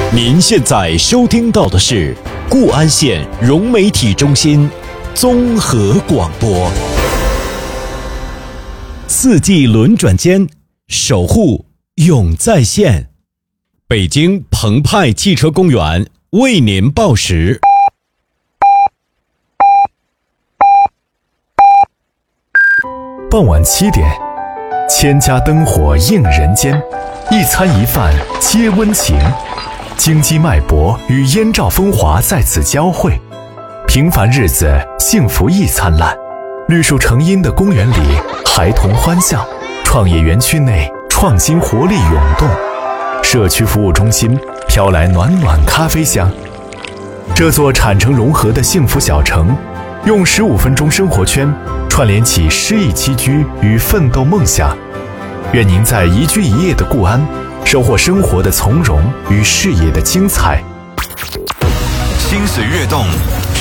您现在收听到的是固安县融媒体中心综合广播。四季轮转间，守护永在线。北京澎湃汽车公园为您报时。 傍晚7点，千家灯火映人间，一餐一饭皆温情。京畿脉搏与燕赵风华在此交汇，平凡日子幸福亦灿烂。绿树成荫的公园里，孩童欢笑；创业园区内，创新活力涌动。社区服务中心飘来暖暖咖啡香。这座产城融合的幸福小城，用15分钟生活圈串联起诗意栖居与奋斗梦想。愿您在宜居一夜的固安，收获生活的从容与事业的精彩。 心水跃动，